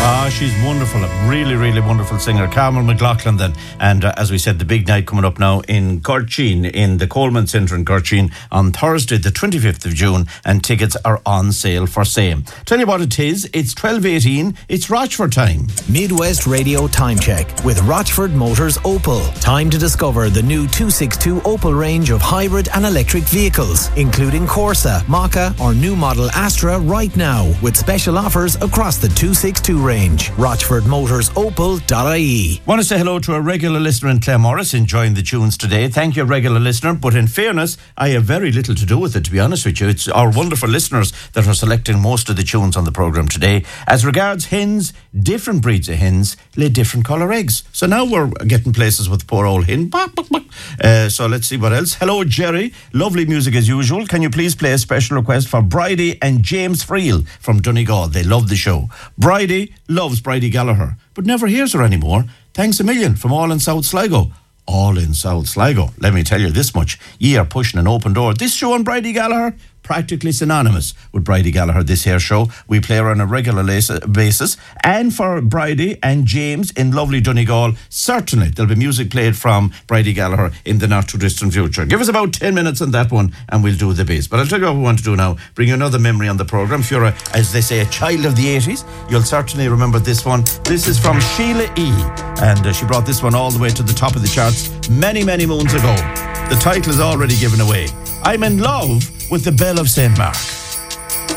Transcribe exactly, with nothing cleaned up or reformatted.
Ah, she's wonderful. A really, really wonderful singer. Carmel McLaughlin then. And uh, as we said, the big night coming up now in Corcheen, in the Coleman Centre in Corcheen on Thursday, the twenty-fifth of June. And tickets are on sale for same. Tell you what it is. It's twelve eighteen. It's Rochford time. Midwest Radio Time Check with Rochford Motors Opel. Time to discover the new two sixty-two Opel range of hybrid and electric vehicles, including Corsa, Maka or new model Astra right now, with special offers across the two sixty-two range. rochford motors opel dot I E. Want to say hello to a regular listener in Claremorris enjoying the tunes today. Thank you, regular listener. But in fairness, I have very little to do with it, to be honest with you. It's our wonderful listeners that are selecting most of the tunes on the programme today. As regards hens, different breeds of hens lay different colour eggs. So now we're getting places with poor old hen. Uh, so let's see what else. Hello, Jerry. Lovely music as usual. Can you please play a special request for Bridie and James Friel from Donegal? They love the show. Bridie loves Bridie Gallagher, but never hears her anymore. Thanks a million from all in South Sligo. All in South Sligo. Let me tell you this much. Ye are pushing an open door. This show on Bridie Gallagher, practically synonymous with Bridie Gallagher, this here show. We play her on a regular basis. And for Bridie and James in lovely Donegal, certainly there'll be music played from Bridie Gallagher in the not too distant future. Give us about ten minutes on that one and we'll do the base. But I'll tell you what we want to do now. Bring you another memory on the programme. If you're, a, as they say, a child of the eighties, you'll certainly remember this one. This is from Sheila E. And uh, she brought this one all the way to the top of the charts many, many moons ago. The title is already given away. I'm in love with the Belle of Saint Mark.